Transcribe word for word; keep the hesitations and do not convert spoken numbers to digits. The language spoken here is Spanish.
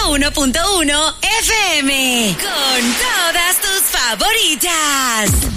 ciento uno punto uno F M. Con todas tus favoritas.